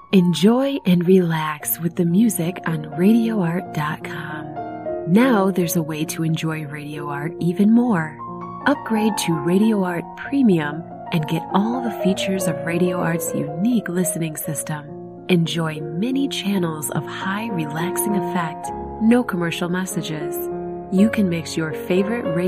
Enjoy and relax with the music on RadioArt.com. Now there's a way to enjoy Radio Art even more. Upgrade to Radio Art Premium and get all the features of Radio Art's unique listening system. Enjoy many channels of high relaxing effect, no commercial messages. You can mix your favorite radio